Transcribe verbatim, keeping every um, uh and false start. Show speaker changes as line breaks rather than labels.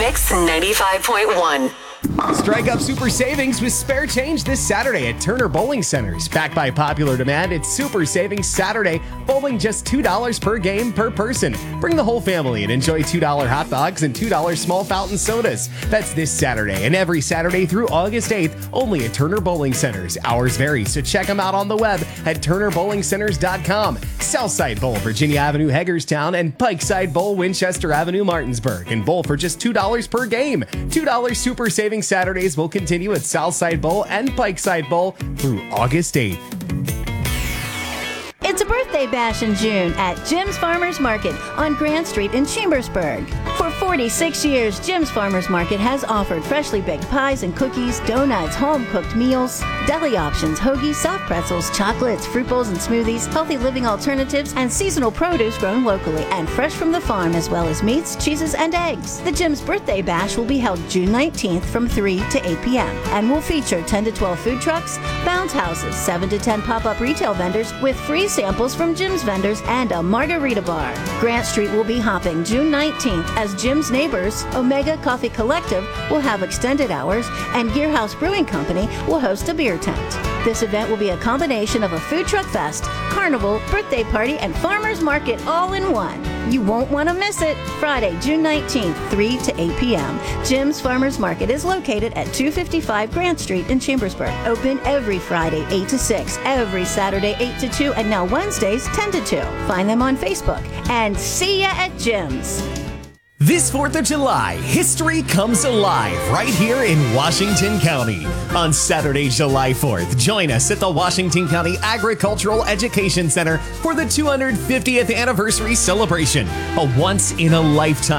Mix ninety-five point one.
Strike up super savings with spare change this Saturday at Turner Bowling Centers. Backed by popular demand, it's Super Savings Saturday. Bowling just two dollars per game per person. Bring the whole family and enjoy two dollar hot dogs and two dollar small fountain sodas. That's this Saturday and every Saturday through August eighth, only at Turner Bowling Centers. Hours vary, so check them out on the web at turner bowling centers dot com. Southside Bowl, Virginia Avenue, Hagerstown, and Pikeside Bowl, Winchester Avenue, Martinsburg. And bowl for just two dollars per game. two dollar Super Savings Saturdays will continue at Southside Bowl and Pikeside Bowl through August eighth.
It's a birthday bash in June at Jim's Farmers Market on Grant Street in Chambersburg. For forty-six years, Jim's Farmers Market has offered freshly baked pies and cookies, donuts, home-cooked meals, deli options, hoagies, soft pretzels, chocolates, fruit bowls and smoothies, healthy living alternatives, and seasonal produce grown locally and fresh from the farm, as well as meats, cheeses, and eggs. The Jim's Birthday Bash will be held June nineteenth from three to eight p.m. and will feature ten to twelve food trucks, bounce houses, seven to ten pop-up retail vendors with free samples from Jim's vendors, and a margarita bar. Grant Street will be hopping June nineteenth as Jim's neighbors, Omega Coffee Collective, will have extended hours, and Gear House Brewing Company will host a beer tent. This event will be a combination of a food truck fest, carnival, birthday party, and farmers market all in one. You won't want to miss it. Friday, June nineteenth, three to eight p.m. Jim's Farmers Market is located at two fifty-five Grant Street in Chambersburg. Open every Friday, eight to six, every Saturday, eight to two, and now Wednesdays, ten to two. Find them on Facebook. And see ya at Jim's.
This fourth of July, history comes alive right here in Washington County. On Saturday, July fourth, join us at the Washington County Agricultural Education Center for the two hundred fiftieth anniversary celebration, a once-in-a-lifetime